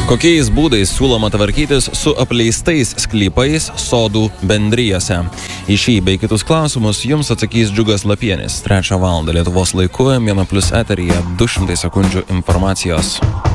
Kokiais būdais siūloma tvarkytis su apleistais sklypais sodų bendrijose? Į šį bei kitus klausimus jums atsakys Džiugas Lapienis. 3 valandą Lietuvos laiku, Mėnuo Plius eteryje 200 sekundžių informacijos.